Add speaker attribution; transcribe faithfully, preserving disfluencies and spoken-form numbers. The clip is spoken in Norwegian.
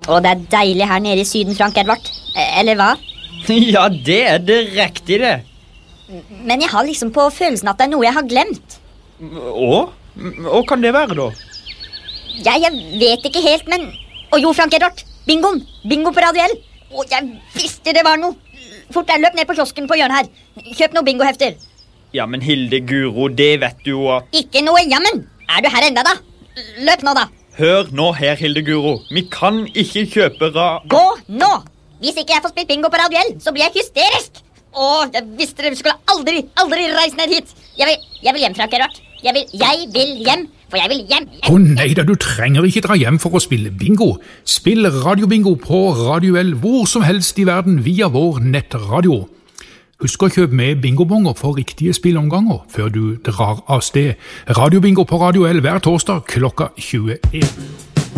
Speaker 1: Og det er deilig her nede i syden, Frank Edvard. Eller hva?
Speaker 2: Ja, det er direkte det.
Speaker 1: Men jeg har liksom på følelsen at det er noe jeg har glemt.
Speaker 2: Å? Hva kan det være da?
Speaker 1: Ja, jeg vet ikke helt, men... Å jo, Frank Edvard, bingoen. Bingo på Radio L. Å, jeg visste det var noe. Fort der, løp ned på kiosken på hjørnet her. Kjøp noen bingohefter.
Speaker 2: Ja, men Hilde Guro, det vet du jo at...
Speaker 1: Ikke noe jammen. Er du her enda da? Løp nå da.
Speaker 2: Hør nå her, Hilde Guro. Vi kan ikke kjøpe ra...
Speaker 1: Gå nå! Hvis ikke jeg får spilt bingo på Radio L, så blir jeg hysterisk. Åh, jeg visste dere skulle aldri, aldri reise ned hit. Jeg vil, jeg vil hjem, Frank Edvard. Jeg vil, jeg vil hjem, for jeg vil hjem.
Speaker 3: Å oh, nei da, du trenger ikke dra hjem for å spille bingo. Spill radiobingo på Radio L hvor som helst i verden via vår nettradio. Husk å kjøpe med bingobonger for riktige spillomganger før du drar av sted. Radiobingo på Radio L hver torsdag klokka tjueen.